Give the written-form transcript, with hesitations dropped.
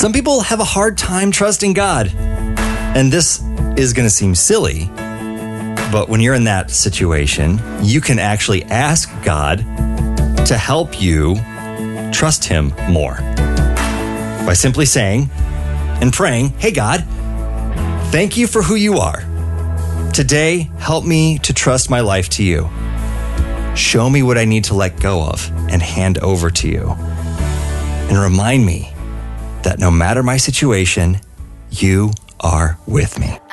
Some people have a hard time trusting God, and this is going to seem silly, but when you're in that situation, you can actually ask God to help you trust Him more by simply saying and praying, "Hey God, thank you for who you are. Today, help me to trust my life to you. Show me what I need to let go of and hand over to you. And remind me that no matter my situation, you are with me."